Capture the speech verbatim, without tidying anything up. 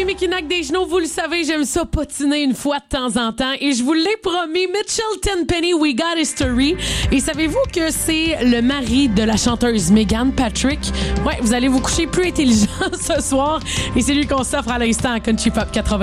Mickinac des genoux, vous le savez, j'aime ça patiner une fois de temps en temps. Et je vous l'ai promis, Mitchell Tenpenny, We Got History. Et savez-vous que c'est le mari de la chanteuse Meghan Patrick? Ouais, vous allez vous coucher plus intelligent ce soir. Et c'est lui qu'on s'offre à l'instant à Country Pop quatre-vingts.